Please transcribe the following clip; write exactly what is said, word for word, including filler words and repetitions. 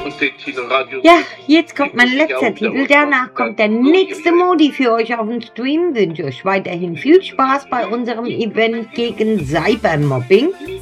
und den Titel Radio. Ja, jetzt kommt mein letzter Titel. Danach kommt der nächste Modi für euch auf dem Stream. Wünsche euch weiterhin viel Spaß bei unserem Event gegen Cybermobbing.